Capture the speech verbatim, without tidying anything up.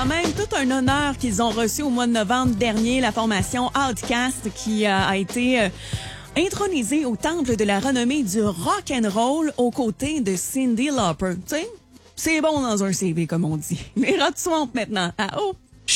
quand même tout un honneur qu'ils ont reçu au mois de novembre dernier, la formation Outkast qui euh, a été euh, intronisée au temple de la renommée du rock and roll aux côtés de Cyndi Lauper. Tu sais, c'est bon dans un C V comme on dit. Les Rod Swamp maintenant à O.